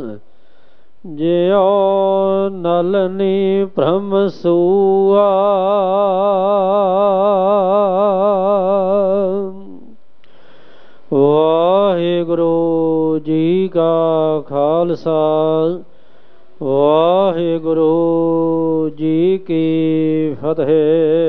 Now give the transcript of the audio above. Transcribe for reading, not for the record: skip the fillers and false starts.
ਜਿਉ ਨਲਨੀ ਭ੍ਰਮ ਸੂਆ ਵਾਹਿਗੁਰੂ ਜੀ ਕਾ ਖਾਲਸਾ ਵਾਹਿਗੁਰੂ ਜੀ ਕੀ ਫਤਿਹ।